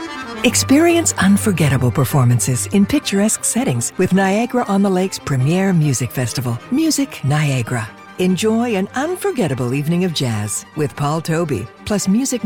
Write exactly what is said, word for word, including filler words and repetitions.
Experience unforgettable performances in picturesque settings with Niagara-on-the-Lake's premier music festival, Music Niagara. Enjoy an unforgettable evening of jazz with Paul Toby, plus Music